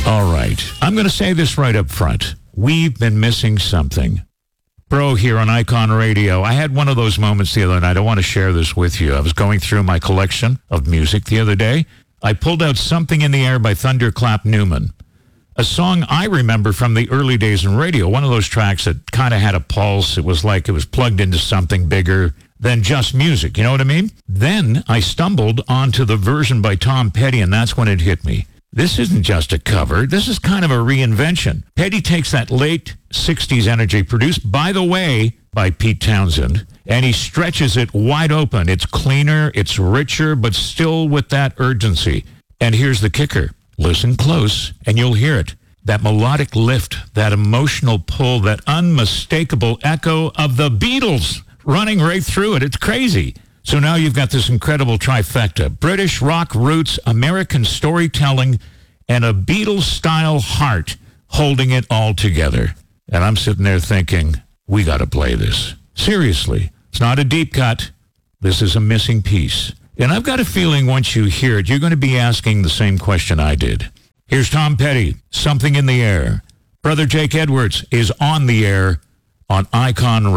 All right. I'm going to say this right up front. We've been missing something. Bro here on Icon Radio. I had one of those moments the other night. I want to share this with you. I was going through my collection of music the other day. I pulled out Something in the Air by Thunderclap Newman, a song I remember from the early days in radio, one of those tracks that kind of had a pulse. It was like it was plugged into something bigger than just music, you know what I mean? Then I stumbled onto the version by Tom Petty, and that's when it hit me. This isn't just a cover. This is kind of a reinvention. Petty takes that late 60s energy, produced, by the way, by Pete Townsend, and he stretches it wide open. It's cleaner, it's richer, but still with that urgency. And here's the kicker. Listen close, and you'll hear it. That melodic lift, that emotional pull, that unmistakable echo of the Beatles running right through it. It's crazy. So now you've got this incredible trifecta. British rock roots, American storytelling, and a Beatles-style heart holding it all together. And I'm sitting there thinking, we got to play this. Seriously. It's not a deep cut. This is a missing piece. And I've got a feeling once you hear it, you're going to be asking the same question I did. Here's Tom Petty, Something in the Air. Brother Jake Edwards is on the air on Icon